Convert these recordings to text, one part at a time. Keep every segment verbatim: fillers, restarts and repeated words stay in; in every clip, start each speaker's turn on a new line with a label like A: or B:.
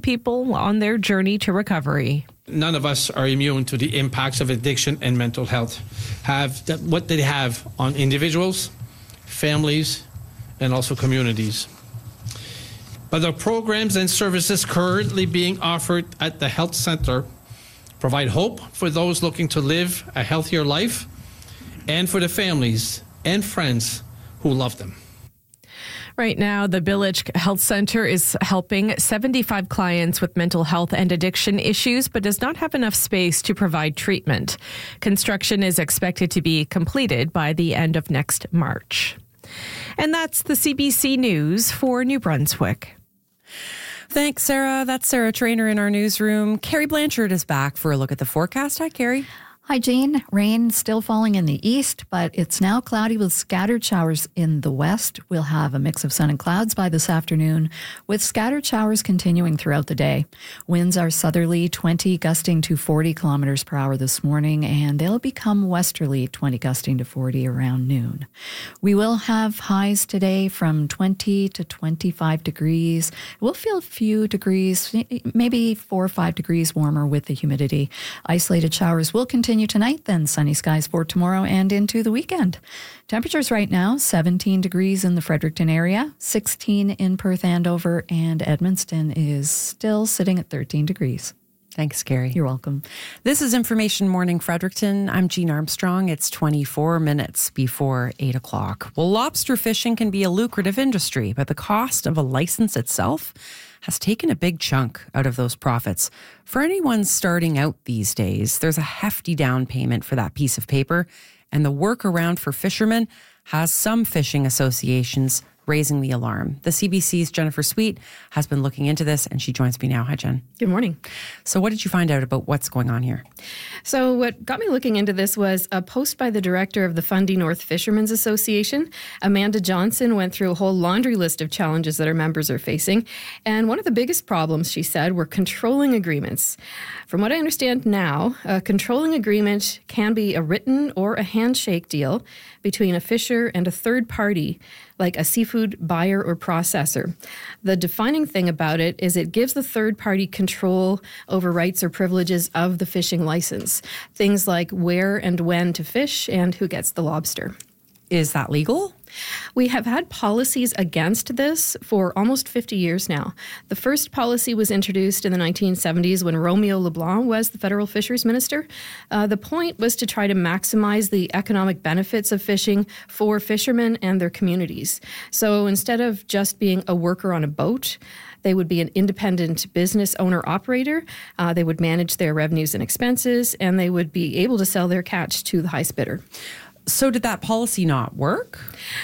A: people on their journey to recovery.
B: None of us are immune to the impacts of addiction and mental health. Have that, what they have on individuals, families, and also communities. But the programs and services currently being offered at the health center provide hope for those looking to live a healthier life and for the families and friends who love them.
A: Right now, the Village Health Center is helping seventy-five clients with mental health and addiction issues, but does not have enough space to provide treatment. Construction is expected to be completed by the end of next March. And that's the C B C News for New Brunswick.
C: Thanks, Sarah. That's Sarah Trainer in our newsroom. Carrie Blanchard is back for a look at the forecast. Hi, Carrie.
D: Hi, Jean. Rain still falling in the east, but it's now cloudy with scattered showers in the west. We'll have a mix of sun and clouds by this afternoon, with scattered showers continuing throughout the day. Winds are southerly, twenty gusting to forty kilometers per hour this morning, and they'll become westerly, twenty gusting to forty around noon. We will have highs today from twenty to twenty-five degrees. We'll feel a few degrees, maybe four or five degrees warmer with the humidity. Isolated showers will continue tonight, then sunny skies for tomorrow and into the weekend. Temperatures right now, seventeen degrees in the Fredericton area, sixteen in Perth Andover, and Edmundston is still sitting at thirteen degrees.
C: Thanks, Carrie.
D: You're welcome.
C: This is Information Morning Fredericton. I'm Jean Armstrong. It's twenty-four minutes before eight o'clock. Well, lobster fishing can be a lucrative industry, but the cost of a license itself has taken a big chunk out of those profits. For anyone starting out these days, there's a hefty down payment for that piece of paper, and the workaround for fishermen has some fishing associations raising the alarm. The C B C's Jennifer Sweet has been looking into this, and she joins me now. Hi, Jen.
E: Good morning.
C: So what did you find out about what's going on here?
E: So what got me looking into this was a post by the director of the Fundy North Fishermen's Association. Amanda Johnson went through a whole laundry list of challenges that her members are facing. And one of the biggest problems, she said, were controlling agreements. From what I understand now, a controlling agreement can be a written or a handshake deal between a fisher and a third party, like a seafood buyer or processor. The defining thing about it is it gives the third party control over rights or privileges of the fishing license. Things like where and when to fish and who gets the lobster.
C: Is that legal?
E: We have had policies against this for almost fifty years now. The first policy was introduced in the nineteen seventies when Romeo LeBlanc was the federal fisheries minister. Uh, the point was to try to maximize the economic benefits of fishing for fishermen and their communities. So instead of just being a worker on a boat, they would be an independent business owner-operator. Uh, they would manage their revenues and expenses, and they would be able to sell their catch to the highest bidder.
C: So did that policy not work?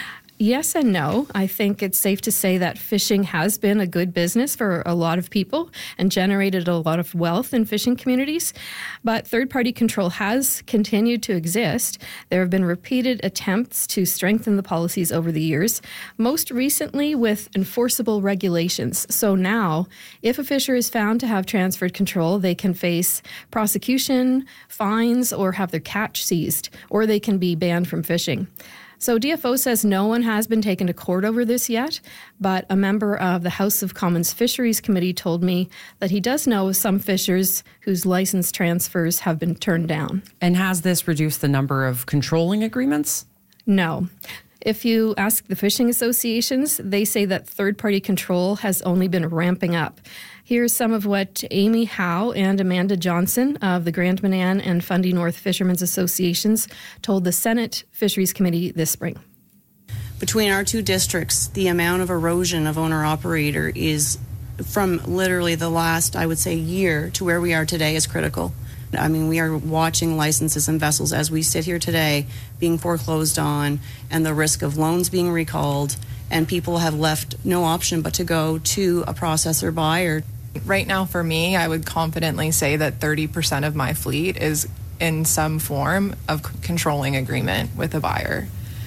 E: Yes and no. I think it's safe to say that fishing has been a good business for a lot of people and generated a lot of wealth in fishing communities. But third-party control has continued to exist. There have been repeated attempts to strengthen the policies over the years, most recently with enforceable regulations. So now, if a fisher is found to have transferred control, they can face prosecution, fines, or have their catch seized, or they can be banned from fishing. So D F O says no one has been taken to court over this yet, but a member of the House of Commons Fisheries Committee told me that he does know of some fishers whose license transfers have been turned down.
C: And has this reduced the number of controlling agreements?
E: No. If you ask the fishing associations, they say that third-party control has only been ramping up. Here's some of what Amy Howe and Amanda Johnson of the Grand Manan and Fundy North Fishermen's Associations told the Senate Fisheries Committee this spring.
F: Between our two districts, the amount of erosion of owner-operator is from literally the last, I would say, year to where we are today is critical. I mean, we are watching licenses and vessels as we sit here today being foreclosed on and the risk of loans being recalled, and people have left no option but to go to a processor buyer.
G: Right now for me, I would confidently say that thirty percent of my fleet is in some form of controlling agreement with a buyer,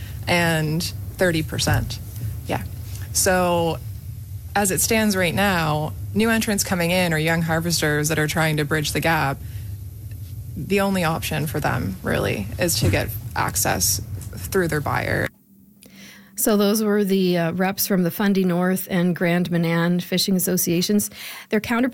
G: and thirty percent, yeah. So as it stands right now, new entrants coming in or young harvesters that are trying to bridge the gap, the only option for them really is to get access through their buyer.
E: So those were the uh, reps from the Fundy North and Grand Manan Fishing Associations. Their counterparts